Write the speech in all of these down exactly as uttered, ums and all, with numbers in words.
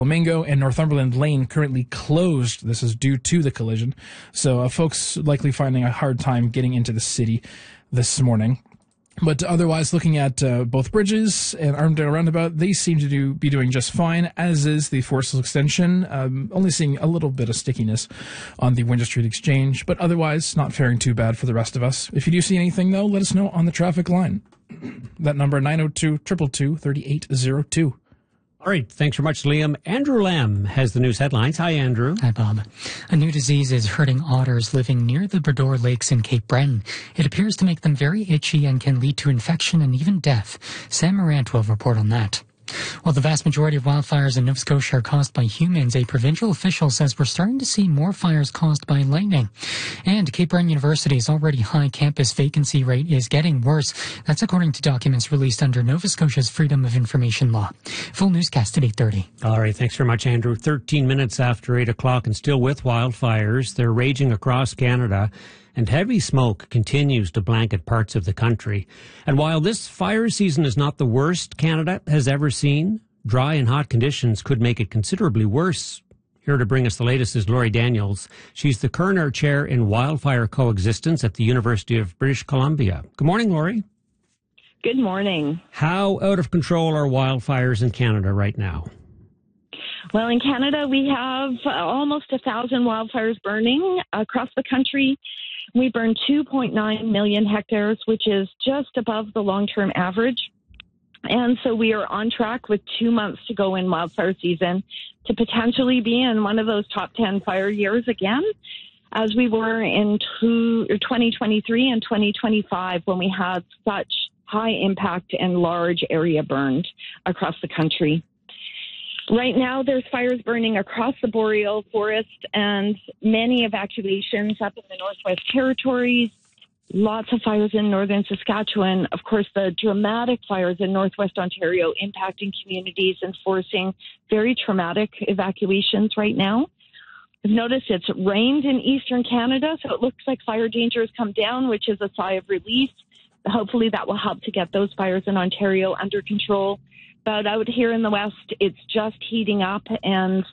Flamingo and Northumberland Lane currently closed. This is due to the collision. So uh, folks likely finding a hard time getting into the city this morning. But otherwise, looking at uh, both bridges and Armdale Roundabout, they seem to do, be doing just fine, as is the Forest Hills Extension. Um, only seeing a little bit of stickiness on the Winter Street Exchange, but otherwise not faring too bad for the rest of us. If you do see anything, though, let us know on the traffic line. That number, nine oh two, two two two, three eight oh two. All right. Thanks very much, Liam. Andrew Lamb has the news headlines. Hi, Andrew. Hi, Bob. A new disease is hurting otters living near the Bredor Lakes in Cape Breton. It appears to make them very itchy and can lead to infection and even death. Sam Morant will report on that. While the vast majority of wildfires in Nova Scotia are caused by humans, a provincial official says we're starting to see more fires caused by lightning. And Cape Breton University's already high campus vacancy rate is getting worse. That's according to documents released under Nova Scotia's Freedom of Information Law. Full newscast at eight thirty. All right. Thanks very much, Andrew. thirteen minutes after eight o'clock and still with wildfires. They're raging across Canada, and heavy smoke continues to blanket parts of the country. And while this fire season is not the worst Canada has ever seen, dry and hot conditions could make it considerably worse. Here to bring us the latest is Laurie Daniels. She's the Kerner Chair in Wildfire Coexistence at the University of British Columbia. Good morning, Laurie. Good morning. How out of control are wildfires in Canada right now? Well, in Canada, we have uh, almost a thousand wildfires burning across the country. We burn two point nine million hectares, which is just above the long-term average. And so we are on track with two months to go in wildfire season to potentially be in one of those top ten fire years again, as we were in two, twenty twenty-three and twenty twenty-five when we had such high impact and large area burned across the country. Right now, there's fires burning across the boreal forest and many evacuations up in the Northwest Territories, lots of fires in northern Saskatchewan. Of course, the dramatic fires in Northwest Ontario impacting communities and forcing very traumatic evacuations right now. I've noticed it's rained in eastern Canada, so it looks like fire danger has come down, which is a sigh of relief. Hopefully that will help to get those fires in Ontario under control. But out here in the West, it's just heating up. And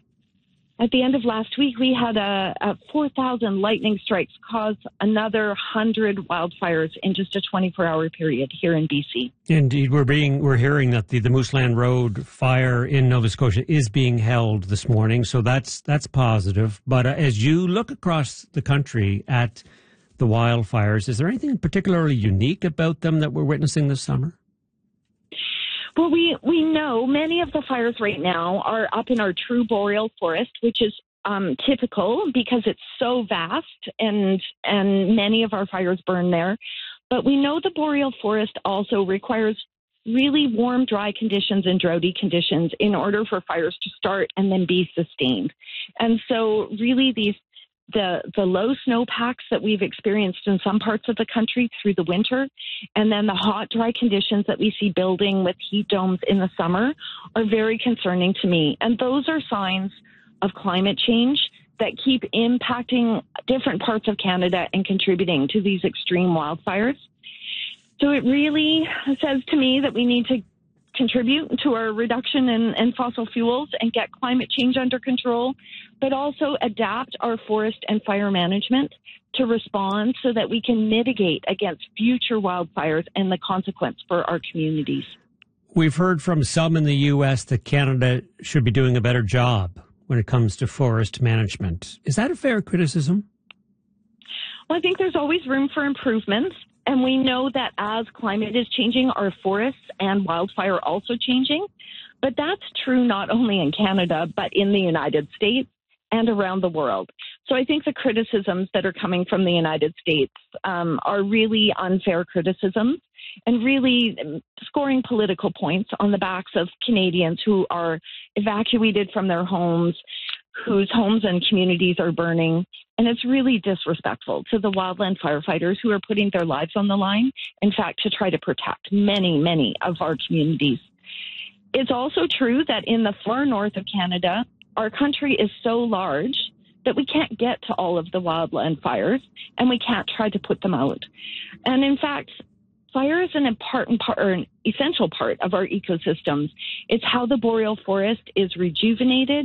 at the end of last week, we had a, a four thousand lightning strikes cause another one hundred wildfires in just a twenty-four hour period here in B C. Indeed, we're being we're hearing that the, the Mooseland Road fire in Nova Scotia is being held this morning, so that's that's positive. But uh, as you look across the country at the wildfires, is there anything particularly unique about them that we're witnessing this summer? Well, we, we know many of the fires right now are up in our true boreal forest, which is um, typical because it's so vast and and many of our fires burn there. But we know the boreal forest also requires really warm, dry conditions and droughty conditions in order for fires to start and then be sustained. And so really these the the low snowpacks that we've experienced in some parts of the country through the winter, and then the hot, dry conditions that we see building with heat domes in the summer are very concerning to me. And those are signs of climate change that keep impacting different parts of Canada and contributing to these extreme wildfires. So it really says to me that we need to contribute to our reduction in, in fossil fuels and get climate change under control, but also adapt our forest and fire management to respond so that we can mitigate against future wildfires and the consequence for our communities. We've heard from some in the U S that Canada should be doing a better job when it comes to forest management. Is that a fair criticism? Well, I think there's always room for improvement. And we know that as climate is changing, our forests and wildfire are also changing. But that's true not only in Canada, but in the United States and around the world. So I think the criticisms that are coming from the United States um, are really unfair criticisms and really scoring political points on the backs of Canadians who are evacuated from their homes, whose homes and communities are burning. And it's really disrespectful to the wildland firefighters who are putting their lives on the line, in fact, to try to protect many, many of our communities. It's also true that in the far north of Canada, our country is so large that we can't get to all of the wildland fires, and we can't try to put them out. And in fact, fire is an important part, or an essential part of our ecosystems. It's how the boreal forest is rejuvenated